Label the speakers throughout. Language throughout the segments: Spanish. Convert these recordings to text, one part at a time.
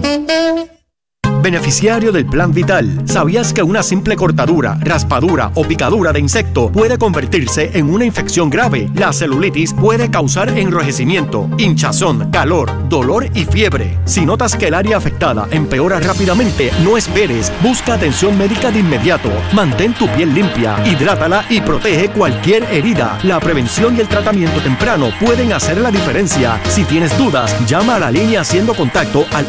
Speaker 1: Beneficiario del Plan Vital, ¿sabías que una simple cortadura, raspadura o picadura de insecto puede convertirse en una infección grave? La celulitis puede causar enrojecimiento, hinchazón, calor, dolor y fiebre. Si notas que el área afectada empeora rápidamente, no esperes. Busca atención médica de inmediato. Mantén tu piel limpia, hidrátala y protege cualquier herida. La prevención y el tratamiento temprano pueden hacer la diferencia. Si tienes dudas, llama a la línea haciendo contacto al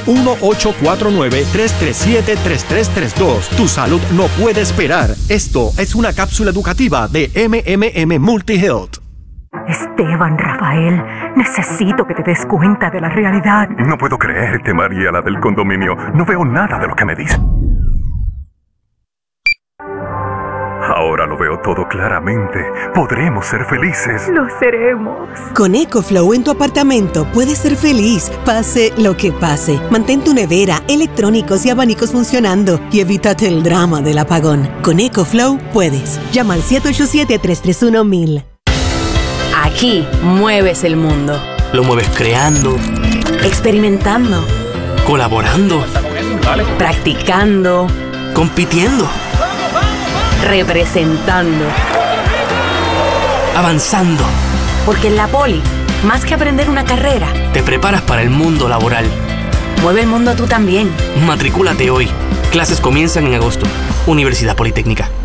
Speaker 1: 1-849-337-3332. Tu salud no puede esperar. Esto es una cápsula educativa de MMM Multihealth.
Speaker 2: Esteban, Rafael, necesito que te des cuenta de la realidad.
Speaker 3: No puedo creerte, María, la del condominio. No veo nada de lo que me dices. Ahora lo veo todo claramente. Podremos ser felices.
Speaker 2: Lo seremos.
Speaker 4: Con EcoFlow en tu apartamento puedes ser feliz, pase lo que pase. Mantén tu nevera, electrónicos y abanicos funcionando y evítate el drama del apagón. Con EcoFlow puedes. Llama al 787-331-1000.
Speaker 5: Aquí mueves el mundo.
Speaker 6: Lo mueves creando,
Speaker 5: experimentando,
Speaker 6: colaborando,
Speaker 5: practicando,
Speaker 6: compitiendo,
Speaker 5: representando,
Speaker 6: avanzando.
Speaker 5: Porque en la Poli, más que aprender una carrera,
Speaker 6: te preparas para el mundo laboral.
Speaker 5: Mueve el mundo tú también.
Speaker 6: Matricúlate hoy. Clases comienzan en agosto. Universidad Politécnica.